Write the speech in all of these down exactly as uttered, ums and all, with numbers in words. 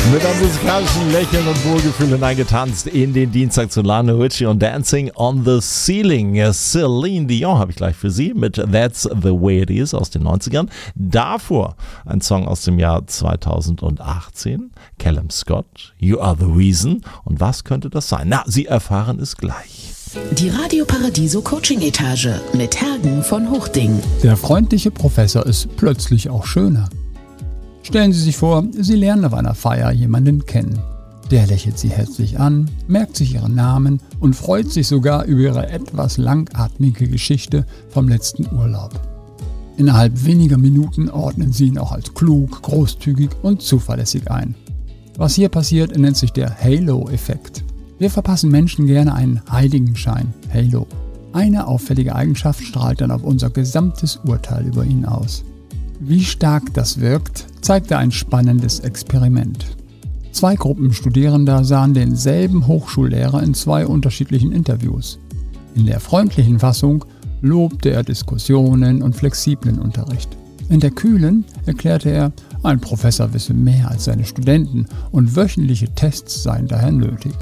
Mit einem musikalischen Lächeln und Wohlgefühl hineingetanzt in den Dienstag zu Lionel Richie und Dancing on the Ceiling. Celine Dion habe ich gleich für Sie mit That's the Way It Is aus den neunzigern. Davor ein Song aus dem Jahr zweitausendachtzehn. Callum Scott, You Are the Reason. Und was könnte das sein? Na, Sie erfahren es gleich. Die Radio Paradiso Coaching Etage mit Hergen von Hochding. Der freundliche Professor ist plötzlich auch schöner. Stellen Sie sich vor, Sie lernen auf einer Feier jemanden kennen. Der lächelt Sie herzlich an, merkt sich Ihren Namen und freut sich sogar über Ihre etwas langatmige Geschichte vom letzten Urlaub. Innerhalb weniger Minuten ordnen Sie ihn auch als klug, großzügig und zuverlässig ein. Was hier passiert, nennt sich der Halo-Effekt. Wir verpassen Menschen gerne einen Heiligenschein, Halo. Eine auffällige Eigenschaft strahlt dann auf unser gesamtes Urteil über ihn aus. Wie stark das wirkt, zeigte ein spannendes Experiment. Zwei Gruppen Studierender sahen denselben Hochschullehrer in zwei unterschiedlichen Interviews. In der freundlichen Fassung lobte er Diskussionen und flexiblen Unterricht. In der kühlen erklärte er, ein Professor wisse mehr als seine Studenten und wöchentliche Tests seien daher nötig.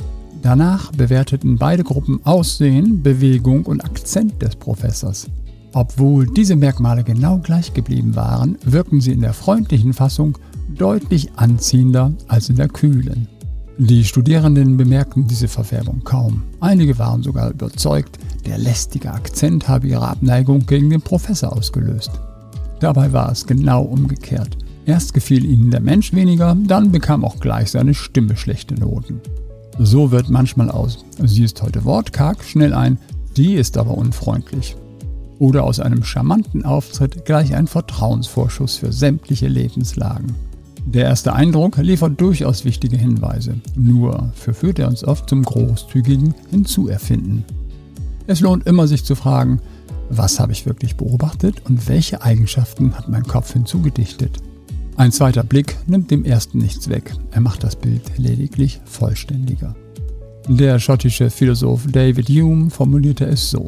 Danach bewerteten beide Gruppen Aussehen, Bewegung und Akzent des Professors. Obwohl diese Merkmale genau gleich geblieben waren, wirken sie in der freundlichen Fassung deutlich anziehender als in der kühlen. Die Studierenden bemerkten diese Verfärbung kaum. Einige waren sogar überzeugt, der lästige Akzent habe ihre Abneigung gegen den Professor ausgelöst. Dabei war es genau umgekehrt. Erst gefiel ihnen der Mensch weniger, dann bekam auch gleich seine Stimme schlechte Noten. So wird manchmal aus, sie ist heute wortkarg, schnell ein, die ist aber unfreundlich. Oder aus einem charmanten Auftritt gleich ein Vertrauensvorschuss für sämtliche Lebenslagen. Der erste Eindruck liefert durchaus wichtige Hinweise, nur verführt er uns oft zum großzügigen Hinzuerfinden. Es lohnt immer, sich zu fragen, was habe ich wirklich beobachtet und welche Eigenschaften hat mein Kopf hinzugedichtet? Ein zweiter Blick nimmt dem ersten nichts weg, er macht das Bild lediglich vollständiger. Der schottische Philosoph David Hume formulierte es so: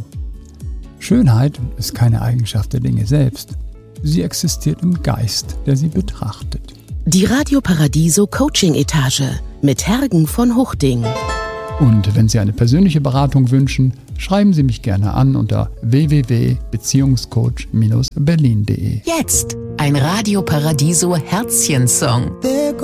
Schönheit ist keine Eigenschaft der Dinge selbst, sie existiert im Geist, der sie betrachtet. Die Radio Paradiso Coaching Etage mit Hergen von Hochding. Und wenn Sie eine persönliche Beratung wünschen, schreiben Sie mich gerne an unter w w w punkt beziehungscoach Bindestrich berlin punkt de. Jetzt ein Radio Paradiso Herzchen-Song.